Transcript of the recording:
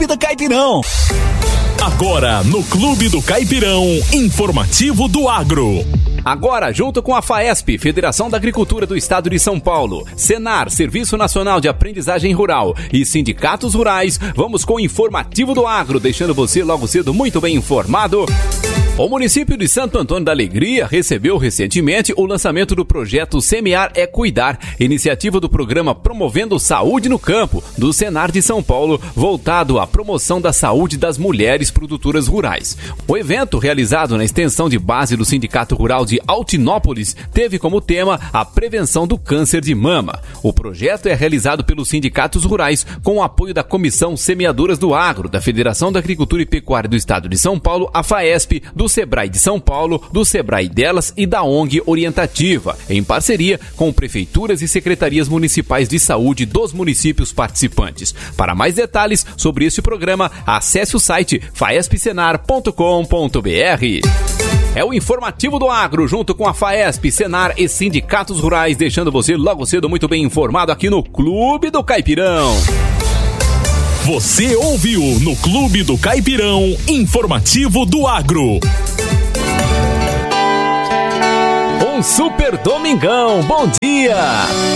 Clube do Caipirão. Agora, no Clube do Caipirão, informativo do agro. Agora, junto com a FAESP, Federação da Agricultura do Estado de São Paulo, Senar, Serviço Nacional de Aprendizagem Rural e sindicatos rurais, vamos com o informativo do agro, deixando você logo cedo muito bem informado. O município de Santo Antônio da Alegria recebeu recentemente o lançamento do projeto Semear é Cuidar, iniciativa do programa Promovendo Saúde no Campo, do Senar de São Paulo, voltado à promoção da saúde das mulheres produtoras rurais. O evento, realizado na extensão de base do Sindicato Rural de Altinópolis, teve como tema a prevenção do câncer de mama. O projeto é realizado pelos sindicatos rurais com o apoio da Comissão Semeadoras do Agro, da Federação da Agricultura e Pecuária do Estado de São Paulo, a FAESP, do Sebrae de São Paulo, do Sebrae Delas e da ONG Orientativa, em parceria com prefeituras e secretarias municipais de saúde dos municípios participantes. Para mais detalhes sobre este programa, acesse o site faespsenar.com.br. É o informativo do agro, junto com a FAESP, Senar e sindicatos rurais, deixando você logo cedo muito bem informado aqui no Clube do Caipirão. Você ouviu no Clube do Caipirão, informativo do agro. Um super domingão, bom dia!